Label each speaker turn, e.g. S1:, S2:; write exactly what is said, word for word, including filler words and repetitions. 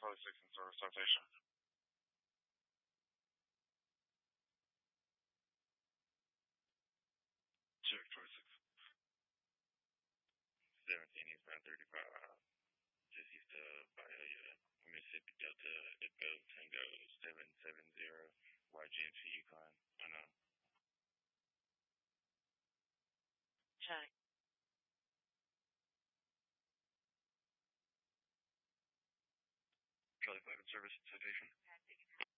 S1: Charlie six in service citation. Check Charlie six.
S2: seventeen eastbound thirty-five, just east of Bahia, Mississippi Delta, Echo Tango seven seven zero, Y G M C Yukon, unknown.
S3: Check.
S1: Charlie five in service citation.